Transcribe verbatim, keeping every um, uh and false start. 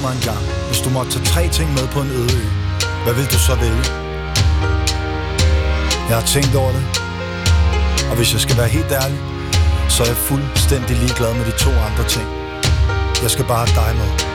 mig en gang, hvis du måtte tage tre ting med på en øde ø, hvad vil du så vælge? Jeg har tænkt over det, og hvis jeg skal være helt ærlig, så er jeg fuldstændig ligeglad med de to andre ting. Jeg skal bare have dig med.